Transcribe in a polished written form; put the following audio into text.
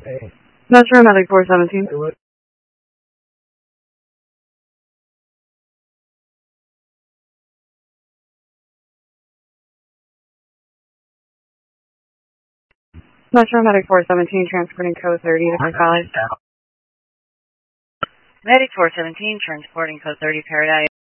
Metro Medic 417. Metro Medic 417, transporting code 30 to Great Valley. Medic 417, transporting code 30 Paradise.